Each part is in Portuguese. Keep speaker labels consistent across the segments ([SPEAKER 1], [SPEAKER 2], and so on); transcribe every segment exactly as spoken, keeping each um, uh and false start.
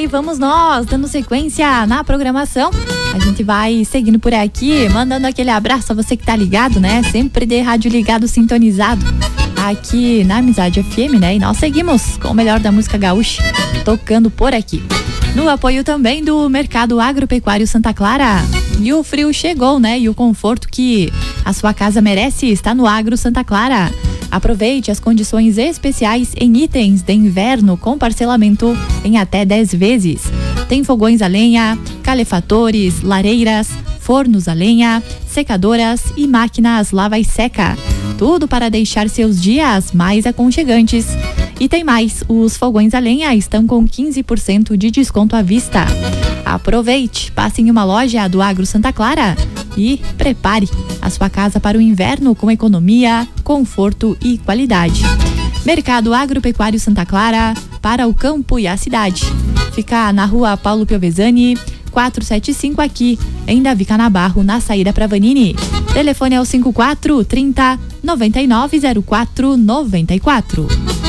[SPEAKER 1] vamos nós, dando sequência na programação. A gente vai seguindo por aqui, mandando aquele abraço a você que tá ligado, né? Sempre de rádio ligado, sintonizado aqui na Amizade F M, né? E nós seguimos com o melhor da música gaúcha, tocando por aqui. No apoio também do Mercado Agropecuário Santa Clara. E o frio chegou, né? E o conforto que a sua casa merece está no Agro Santa Clara. Aproveite as condições especiais em itens de inverno com parcelamento em até dez vezes. Tem fogões a lenha, calefatores, lareiras, fornos a lenha, secadoras e máquinas lava e seca. Tudo para deixar seus dias mais aconchegantes. E tem mais, os fogões a lenha estão com quinze por cento de desconto à vista. Aproveite, passe em uma loja do Agro Santa Clara e prepare a sua casa para o inverno com economia, conforto e qualidade. Mercado Agropecuário Santa Clara, para o campo e a cidade. Fica na rua Paulo Piovesani, quatrocentos e setenta e cinco aqui, em Davi Canabarro, na saída para Vanini. Telefone é o cinquenta e quatro, trinta, noventa e nove, zero quatro, noventa e quatro.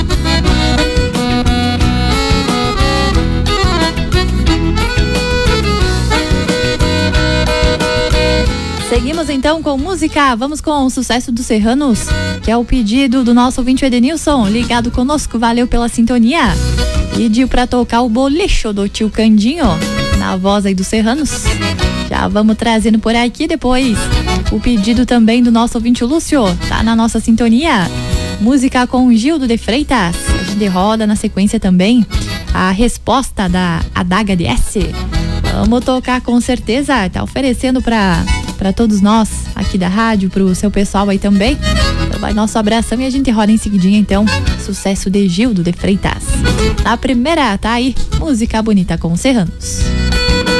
[SPEAKER 1] Seguimos então com música, vamos com o sucesso dos Serranos, que é o pedido do nosso ouvinte Edenilson, ligado conosco, valeu pela sintonia. Pediu pra tocar o bolicho do tio Candinho, na voz aí dos Serranos. Já vamos trazendo por aqui depois o pedido também do nosso ouvinte Lúcio, tá na nossa sintonia. Música com Gildo de Freitas, a gente roda na sequência também a resposta da Adaga D S. Vamos tocar com certeza, tá oferecendo pra... para todos nós aqui da rádio, pro seu pessoal aí também. Então vai nosso abração e a gente roda em seguidinha então, sucesso de Gildo de Freitas. Na primeira, tá aí, música bonita com Serranos.